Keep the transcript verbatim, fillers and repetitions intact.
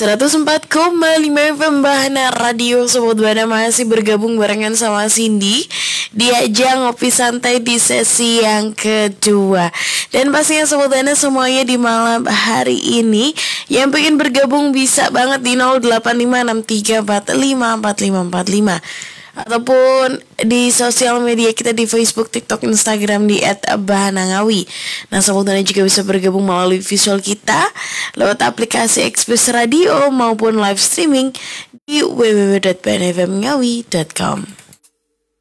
seratus empat koma lima F M Bahana Radio. Sobat Bahana masih bergabung barengan sama Cindy di ajang ngopi santai di sesi yang kedua. Dan pastinya Sobat Bahana semuanya di malam hari ini yang pengen bergabung bisa banget di nol delapan lima enam tiga empat lima empat lima empat lima ataupun di sosial media kita di Facebook, TikTok, Instagram di et bahanangawi. Nah, Sobat Bahana juga bisa bergabung melalui visual kita lewat aplikasi Express Radio maupun live streaming di w w w dot bahanafmngawi dot com.